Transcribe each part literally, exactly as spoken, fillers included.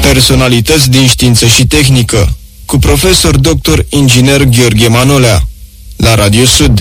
Personalități din știință și tehnică, cu profesor doctor inginer Gheorghe Manolea, la Radio Sud.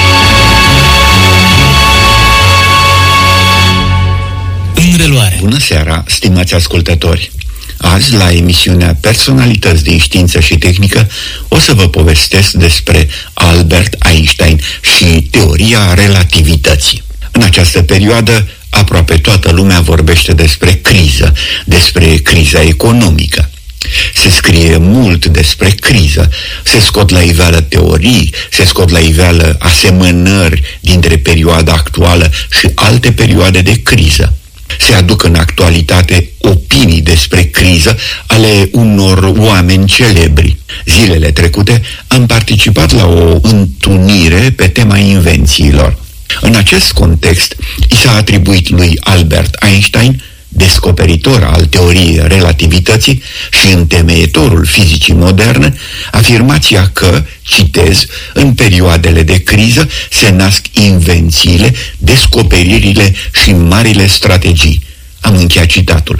În reluare. Bună seara, stimați ascultători! Azi, la emisiunea Personalități din știință și tehnică, o să vă povestesc despre Albert Einstein și teoria relativității. În această perioadă, aproape toată lumea vorbește despre criză, despre criza economică. Se scrie mult despre criză, se scot la iveală teorii, se scot la iveală asemănări dintre perioada actuală și alte perioade de criză. Se aduc în actualitate opinii despre criză ale unor oameni celebri. Zilele trecute am participat la o întrunire pe tema invențiilor. În acest context, i s-a atribuit lui Albert Einstein, descoperitor al teoriei relativității și întemeietorul fizicii moderne, afirmația că, citez, în perioadele de criză se nasc invențiile, descoperirile și marile strategii. Am încheiat citatul.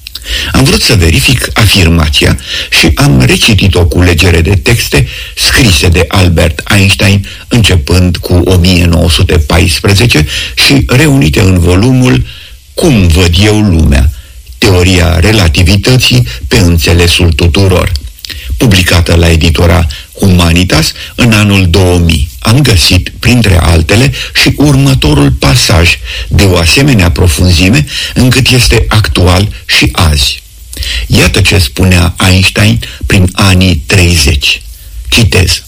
Am vrut să verific afirmația și am recitit o culegere de texte scrise de Albert Einstein începând cu o mie nouă sute paisprezece și reunite în volumul Cum văd eu lumea? Teoria relativității pe înțelesul tuturor, publicată la editura Humanitas în anul două mii. Am găsit, printre altele, și următorul pasaj de o asemenea profunzime încât este actual și azi. Iată ce spunea Einstein prin anii treizeci. Citez.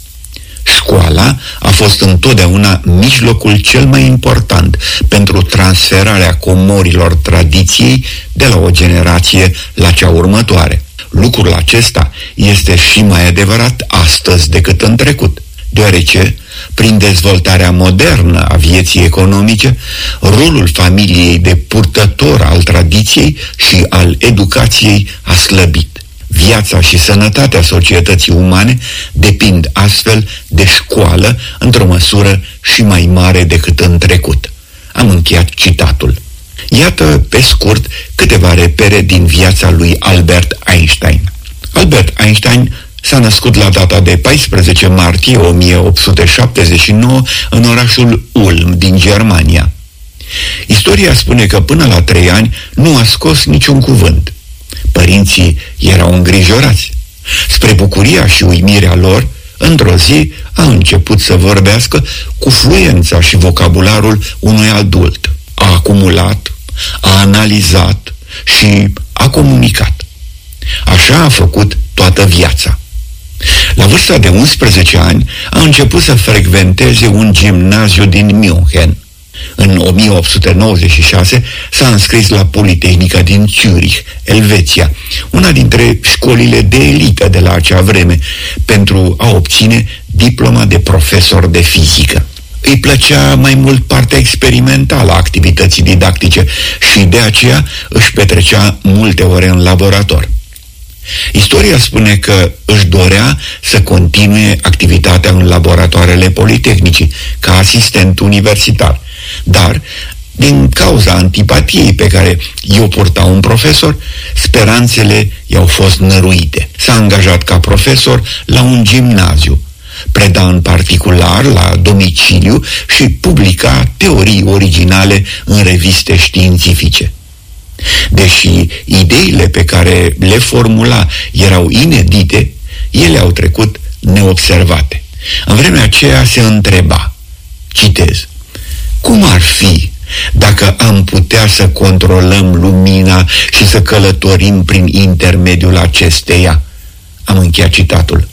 Școala a fost întotdeauna mijlocul cel mai important pentru transferarea comorilor tradiției de la o generație la cea următoare. Lucrul acesta este și mai adevărat astăzi decât în trecut, deoarece, prin dezvoltarea modernă a vieții economice, rolul familiei de purtător al tradiției și al educației a slăbit. Viața și sănătatea societății umane depind astfel de școală într-o măsură și mai mare decât în trecut. Am încheiat citatul. Iată, pe scurt, câteva repere din viața lui Albert Einstein. Albert Einstein s-a născut la data de paisprezece martie o mie opt sute șaptezeci și nouă în orașul Ulm din Germania. Istoria spune că până la trei ani nu a scos niciun cuvânt. Părinții erau îngrijorați. Spre bucuria și uimirea lor, într-o zi a început să vorbească cu fluența și vocabularul unui adult. A acumulat, a analizat și a comunicat. Așa a făcut toată viața. La vârsta de unsprezece ani a început să frecventeze un gimnaziu din München. În o mie opt sute nouăzeci și șase s-a înscris la Politehnica din Zurich, Elveția, una dintre școlile de elită de la acea vreme, pentru a obține diploma de profesor de fizică. Îi plăcea mai mult partea experimentală a activității didactice și de aceea își petrecea multe ore în laborator. Istoria spune că își dorea să continue activitatea în laboratoarele Politehnicii ca asistent universitar, dar din cauza antipatiei pe care i-o purta un profesor, speranțele i-au fost năruite. S-a angajat ca profesor la un gimnaziu, preda în particular la domiciliu și publica teorii originale în reviste științifice. Deși ideile pe care le formula erau inedite, ele au trecut neobservate. În vremea aceea se întreba, citez, cum ar fi dacă am putea să controlăm lumina și să călătorim prin intermediul acesteia? Am încheiat citatul.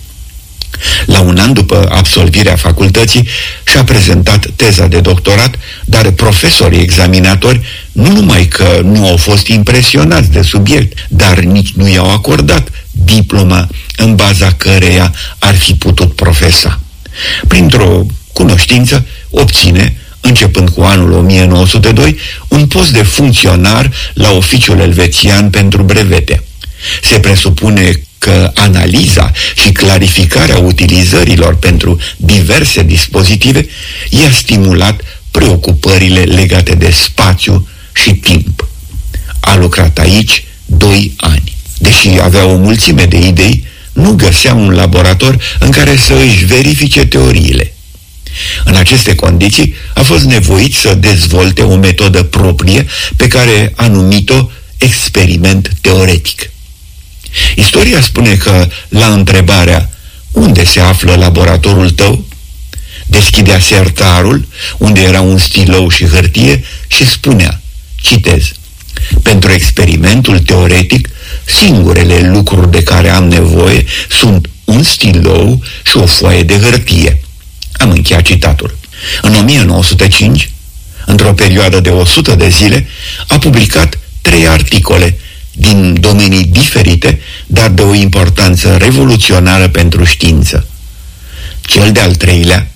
La un an după absolvirea facultății și-a prezentat teza de doctorat, dar profesorii examinatori nu numai că nu au fost impresionați de subiect, dar nici nu i-au acordat diploma în baza căreia ar fi putut profesa. Printr-o cunoștință obține, începând cu anul o mie nouă sute doi, un post de funcționar la Oficiul Elvețian pentru Brevete. Se presupune că analiza și clarificarea utilizărilor pentru diverse dispozitive i-a stimulat preocupările legate de spațiu și timp. A lucrat aici doi ani. De deși avea o mulțime de idei, nu găsea un laborator în care să își verifice teoriile. În aceste condiții a fost nevoit să dezvolte o metodă proprie pe care a numit-o experiment teoretic. Istoria spune că la întrebarea "Unde se află laboratorul tău?" deschidea sertarul, unde era un stilou și hârtie, și spunea, citez, "Pentru experimentul teoretic, singurele lucruri de care am nevoie sunt un stilou și o foaie de hârtie." Am încheiat citatul. În o mie nouă sute cinci, într-o perioadă de o sută de zile, a publicat trei articole din domenii diferite, dar de o importanță revoluționară pentru știință. Cel de-al treilea,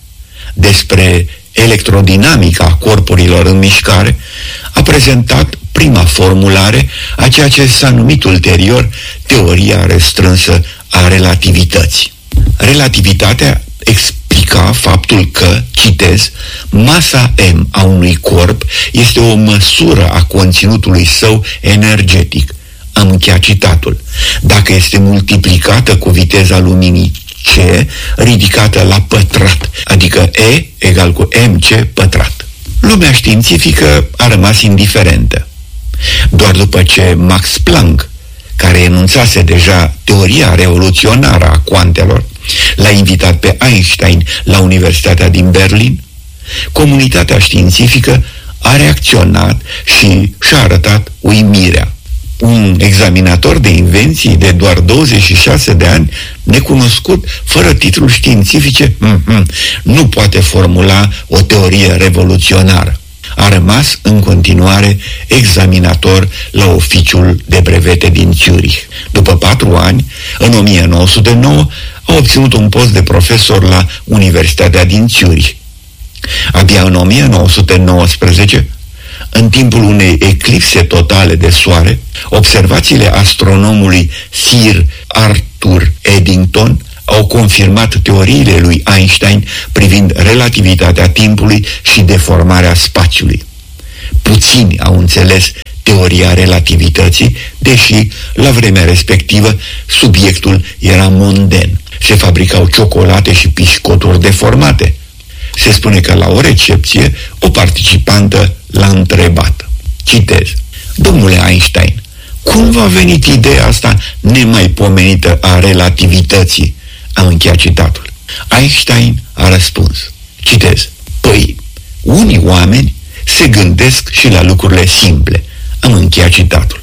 despre electrodinamica corpurilor în mișcare, a prezentat prima formulare a ceea ce s-a numit ulterior teoria restrânsă a relativității. Relativitatea explica faptul că, citez, "masa M a unui corp este o măsură a conținutului său energetic." Am încheiat citatul. Dacă este multiplicată cu viteza luminii C, ridicată la pătrat, adică E egal cu mc pătrat. Lumea științifică a rămas indiferentă. Doar după ce Max Planck, care enunțase deja teoria revoluționară a cuantelor, l-a invitat pe Einstein la Universitatea din Berlin, comunitatea științifică a reacționat și și-a arătat uimirea. Un examinator de invenții de doar douăzeci și șase de ani, necunoscut, fără titluri științifice, mm-hmm, nu poate formula o teorie revoluționară. A rămas în continuare examinator la oficiul de brevete din Zurich. După patru ani, în o mie nouă sute nouă, a obținut un post de profesor la Universitatea din Zurich. Abia în o mie nouă sute nouăsprezece, în timpul unei eclipse totale de soare, observațiile astronomului Sir Arthur Eddington au confirmat teoriile lui Einstein privind relativitatea timpului și deformarea spațiului. Puțini au înțeles teoria relativității, deși, la vremea respectivă, subiectul era monden. Se fabricau ciocolate și pișcoturi deformate. Se spune că la o recepție, o participantă l-a întrebat. Citez. "Domnule Einstein, cum v-a venit ideea asta nemaipomenită a relativității?" Am încheiat citatul. Einstein a răspuns. Citez. "Păi, unii oameni se gândesc și la lucrurile simple." Am încheiat citatul.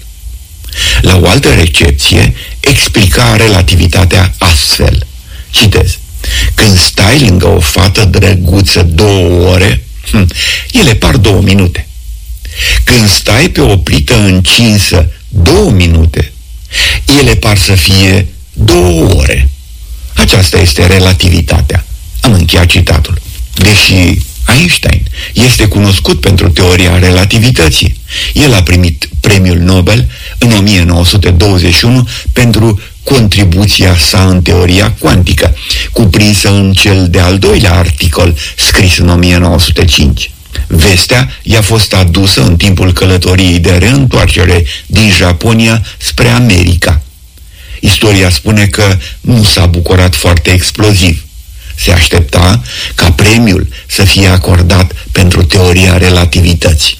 La o altă recepție explica relativitatea astfel. Citez. "Când stai lângă o fată drăguță două ore, hm, ele par două minute. Când stai pe o plită încinsă două minute, ele par să fie două ore. Aceasta este relativitatea." Am încheiat citatul. Deși Einstein este cunoscut pentru teoria relativității, el a primit premiul Nobel în o mie nouă sute douăzeci și unu pentru contribuția sa în teoria cuantică, cuprinsă în cel de-al doilea articol scris în o mie nouă sute cinci. Vestea i-a fost adusă în timpul călătoriei de reîntoarcere din Japonia spre America. Istoria spune că nu s-a bucurat foarte exploziv. Se aștepta ca premiul să fie acordat pentru teoria relativității.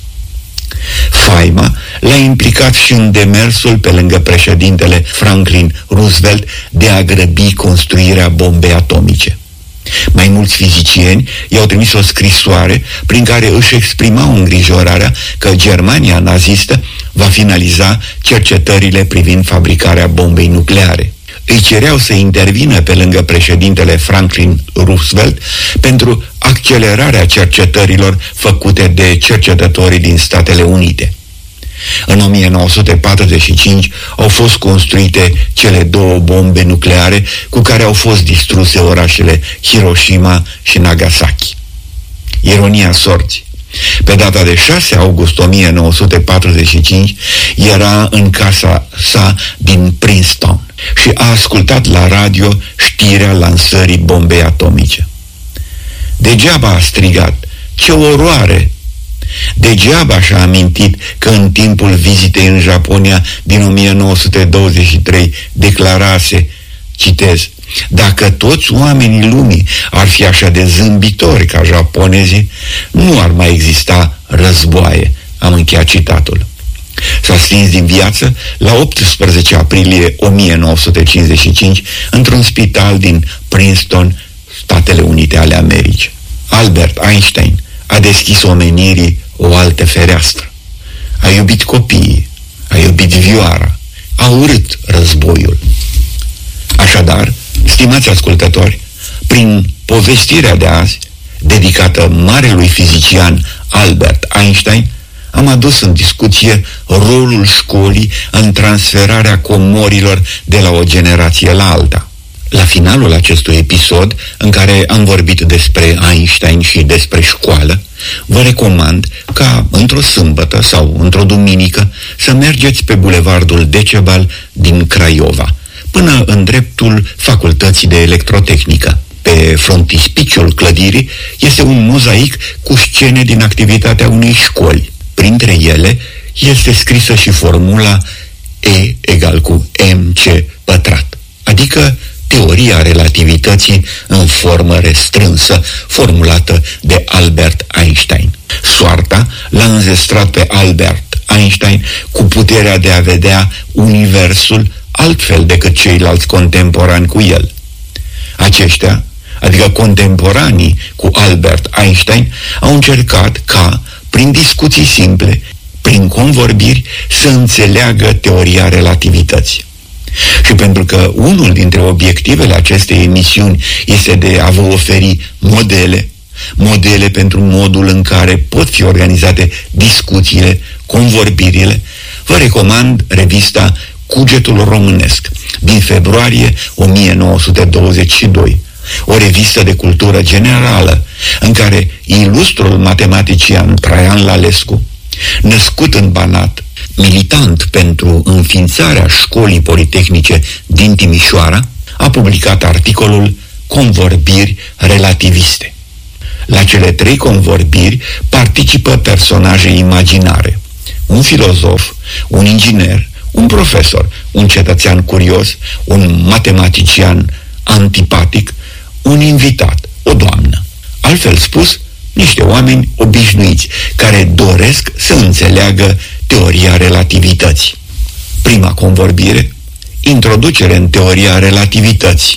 Faima l-a implicat și în demersul pe lângă președintele Franklin Roosevelt de a grăbi construirea bombei atomice. Mai mulți fizicieni i-au trimis o scrisoare prin care își exprimau îngrijorarea că Germania nazistă va finaliza cercetările privind fabricarea bombei nucleare. Îi cereau să intervină pe lângă președintele Franklin Roosevelt pentru accelerarea cercetărilor făcute de cercetătorii din Statele Unite. În o mie nouă sute patruzeci și cinci au fost construite cele două bombe nucleare cu care au fost distruse orașele Hiroshima și Nagasaki. Ironia sorții. Pe data de șase august o mie nouă sute patruzeci și cinci era în casa sa din Princeton și a ascultat la radio știrea lansării bombei atomice. Degeaba a strigat: "Ce oroare!" Degeaba și-a amintit că în timpul vizitei în Japonia din o mie nouă sute douăzeci și trei declarase, citez, dacă toți oamenii lumii ar fi așa de zâmbitori ca japonezii, nu ar mai exista războaie. Am încheiat citatul. S-a stins din viață la optsprezece aprilie o mie nouă sute cincizeci și cinci într-un spital din Princeton, Statele Unite ale Americii. Albert Einstein a deschis omenirii o altă fereastră. A iubit copiii, a iubit vioara, a urât războiul. Așadar, stimați ascultători, prin povestirea de azi, dedicată marelui fizician Albert Einstein, am adus în discuție rolul școlii în transferarea comorilor de la o generație la alta. La finalul acestui episod, în care am vorbit despre Einstein și despre școală, vă recomand ca într-o sâmbătă sau într-o duminică să mergeți pe bulevardul Decebal din Craiova, până în dreptul Facultății de Electrotehnică. Pe frontispiciul clădirii este un mozaic cu scene din activitatea unei școli. Printre ele este scrisă și formula E egal cu mc pătrat, adică teoria relativității în formă restrânsă, formulată de Albert Einstein. Soarta l-a înzestrat pe Albert Einstein cu puterea de a vedea universul altfel decât ceilalți contemporani cu el. Aceștia, adică contemporanii cu Albert Einstein, au încercat ca, prin discuții simple, prin convorbiri, să înțeleagă teoria relativității. Și pentru că unul dintre obiectivele acestei emisiuni este de a vă oferi modele, modele pentru modul în care pot fi organizate discuțiile, convorbirile, vă recomand revista Cugetul Românesc, din februarie o mie nouă sute douăzeci și doi, o revistă de cultură generală, în care ilustrul matematician Traian Lalescu, născut în Banat, militant pentru înființarea școlii politehnice din Timișoara, a publicat articolul Convorbiri relativiste. La cele trei convorbiri participă personaje imaginare: un filozof, un inginer, un profesor, un cetățean curios, un matematician antipatic, un invitat, o doamnă. Altfel spus, niște oameni obișnuiți care doresc să înțeleagă teoria relativității. Prima convorbire, introducere în teoria relativității.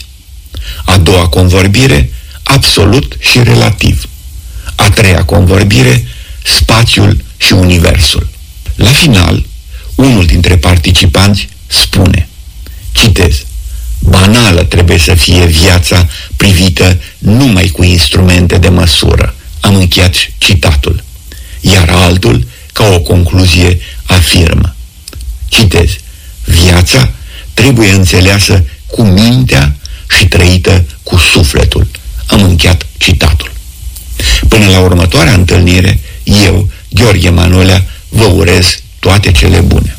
A doua convorbire, absolut și relativ. A treia convorbire, spațiul și universul. La final, unul dintre participanți spune, citez, banală trebuie să fie viața privită numai cu instrumente de măsură. Am încheiat citatul. Iar altul, ca o concluzie, afirmă, citez, viața trebuie înțeleasă cu mintea și trăită cu sufletul. Am încheiat citatul. Până la următoarea întâlnire, eu, Gheorghe Manolea, vă urez toate cele bune.